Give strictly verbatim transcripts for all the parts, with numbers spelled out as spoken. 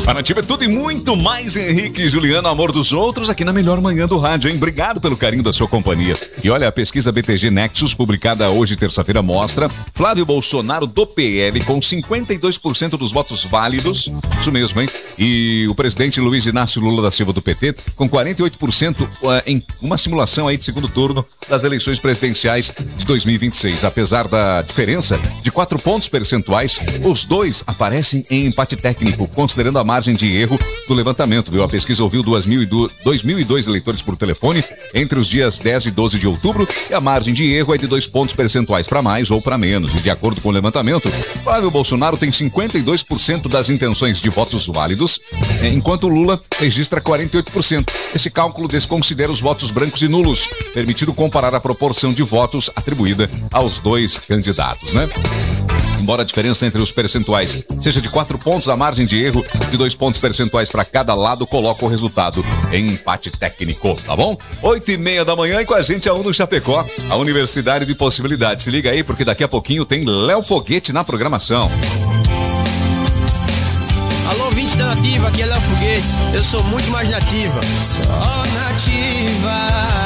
Panatiba é tudo e muito mais, Henrique e Juliano, amor dos outros, aqui na melhor manhã do rádio, hein? Obrigado pelo carinho da sua companhia. E olha, a pesquisa B T G Nexus, publicada hoje, terça-feira, mostra Flávio Bolsonaro do P L com cinquenta e dois por cento dos votos válidos, isso mesmo, hein? E o presidente Luiz Inácio Lula da Silva do P T com quarenta e oito por cento em uma simulação aí de segundo turno das eleições presidenciais de dois mil e vinte e seis. Apesar da diferença de quatro pontos percentuais, os dois aparecem em empate técnico, considerando a margem de erro do levantamento, viu? A pesquisa ouviu dois mil e dois eleitores por telefone entre os dias dez e doze de outubro e a margem de erro é de dois pontos percentuais para mais ou para menos. E de acordo com o levantamento, Flávio Bolsonaro tem cinquenta e dois por cento das intenções de votos válidos, enquanto Lula registra quarenta e oito por cento. Esse cálculo desconsidera os votos brancos e nulos, permitindo comparar a proporção de votos atribuída aos dois candidatos, né? Embora a diferença entre os percentuais seja de quatro pontos, a margem de erro de dois pontos percentuais para cada lado coloca o resultado em empate técnico, tá bom? Oito e meia da manhã e com a gente a Uno Chapecó, a Universidade de Possibilidades. Se liga aí porque daqui a pouquinho tem Léo Foguete na programação. Alô, ouvinte da Nativa, aqui é Léo Foguete, eu sou muito mais nativa. Só nativa.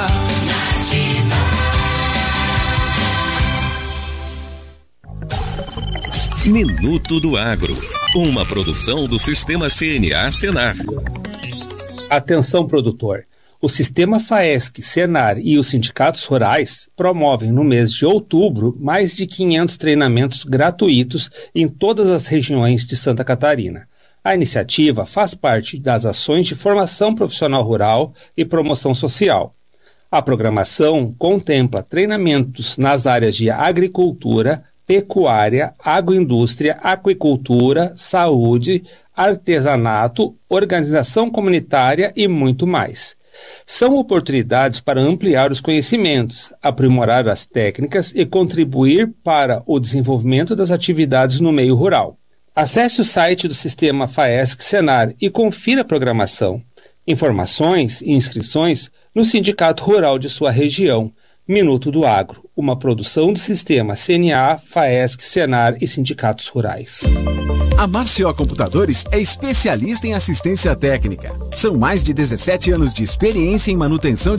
Minuto do Agro, uma produção do Sistema C N A Senar. Atenção, produtor. O Sistema FAESC, Senar e os sindicatos rurais promovem no mês de outubro mais de quinhentos treinamentos gratuitos em todas as regiões de Santa Catarina. A iniciativa faz parte das ações de formação profissional rural e promoção social. A programação contempla treinamentos nas áreas de agricultura, pecuária, agroindústria, aquicultura, saúde, artesanato, organização comunitária e muito mais. São oportunidades para ampliar os conhecimentos, aprimorar as técnicas e contribuir para o desenvolvimento das atividades no meio rural. Acesse o site do Sistema FAESC Senar e confira a programação. Informações e inscrições no Sindicato Rural de sua região. Minuto do Agro, uma produção do Sistema C N A, FAESC, Senar e Sindicatos Rurais. A Marcio Computadores é especialista em assistência técnica. São mais de dezessete anos de experiência em manutenção de